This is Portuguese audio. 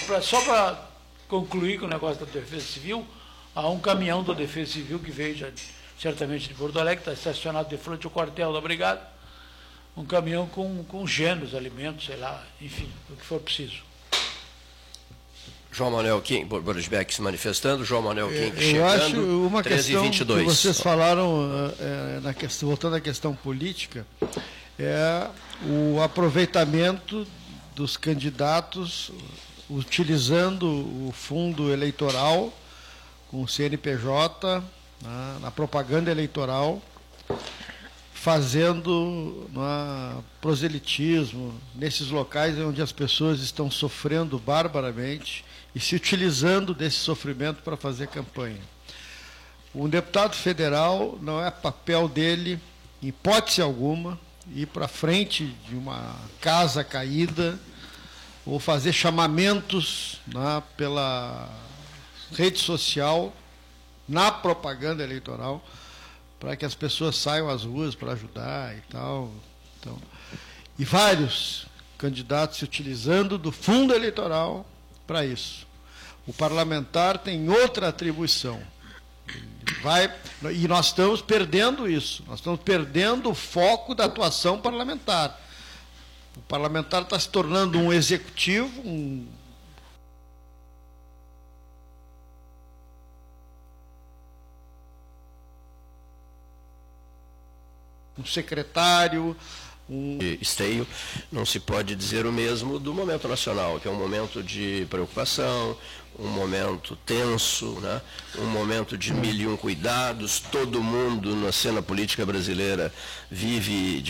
só para concluir com o negócio da Defesa Civil, há um caminhão da Defesa Civil que veio certamente de Porto Alegre, está estacionado de frente ao quartel da Brigada, um caminhão com gêneros, alimentos, sei lá, enfim, o que for preciso. João Manuel Kim, Boris Beck se manifestando, João Manuel Kim chegando, eu acho uma 13h22. questão que vocês falaram, voltando à questão política, é o aproveitamento dos candidatos utilizando o fundo eleitoral com o CNPJ, na propaganda eleitoral, fazendo proselitismo nesses locais onde as pessoas estão sofrendo barbaramente e se utilizando desse sofrimento para fazer campanha. Um deputado federal não é papel dele, em hipótese alguma, ir para frente de uma casa caída ou fazer chamamentos pela rede social, na propaganda eleitoral, para que as pessoas saiam às ruas para ajudar e tal. Então, e vários candidatos se utilizando do fundo eleitoral para isso. O parlamentar tem outra atribuição. E nós estamos perdendo isso. Nós estamos perdendo o foco da atuação parlamentar. O parlamentar está se tornando um executivo, um secretário, esteio. Não se pode dizer o mesmo do momento nacional, que é um momento de preocupação, um momento tenso, né? Um momento de 1001 cuidados. Todo mundo na cena política brasileira vive